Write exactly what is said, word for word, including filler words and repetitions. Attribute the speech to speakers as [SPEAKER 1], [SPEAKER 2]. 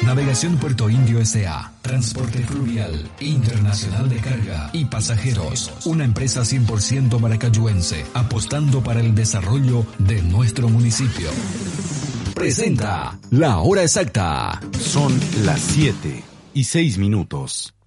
[SPEAKER 1] Navegación Puerto Indio S A Transporte Fluvial Internacional de Carga y Pasajeros. Una empresa cien por ciento maracayuense, apostando para el desarrollo de nuestro municipio. Presenta La Hora Exacta.
[SPEAKER 2] Son las siete y seis minutos.